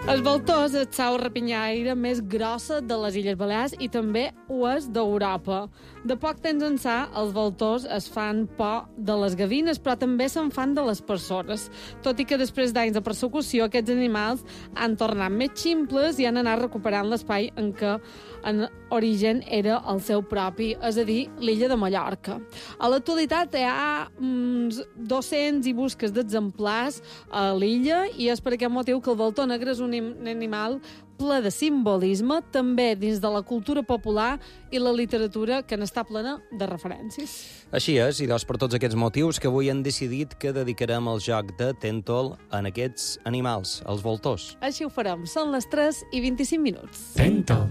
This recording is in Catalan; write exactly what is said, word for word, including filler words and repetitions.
El voltor és el sau rapinyaire més grossa de les Illes Balears i també ho és d'Europa. De poc temps ençà, els voltors es fan por de les gavines, però també se'n fan de les persones. Tot i que després d'anys de persecució, aquests animals han tornat més ximples i han anat recuperant l'espai en què en origen era el seu propi, és a dir, l'illa de Mallorca. A l'actualitat hi ha uns dos-cents i busques d'exemplars a l'illa i és per aquest motiu que el voltor negre és un animal ple de simbolisme, també dins de la cultura popular i la literatura, que n'està plena de referències. Així és, i doncs per tots aquests motius que avui hem decidit que dedicarem el joc de Tentol en aquests animals, els voltors. Així ho farem. Són les tres i vint-i-cinc minuts. Tentol.